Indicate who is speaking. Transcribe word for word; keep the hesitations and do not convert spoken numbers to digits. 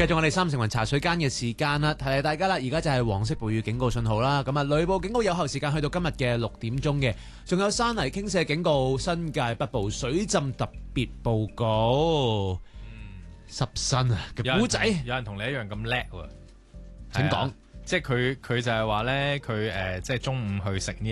Speaker 1: 繼續我哋三成雲茶水間嘅時間啦，提提大家啦，而家就係黃色暴雨警告信號啦。咁啊，雷暴警告有效時間去到今日嘅六點鐘嘅，仲有山泥傾瀉警告、新界北部水浸特別報告。嗯，濕身啊嘅古仔，
Speaker 2: 有人同你一樣咁叻喎，
Speaker 1: 請講。
Speaker 2: 即係佢佢就係話咧，佢誒即係中午去食呢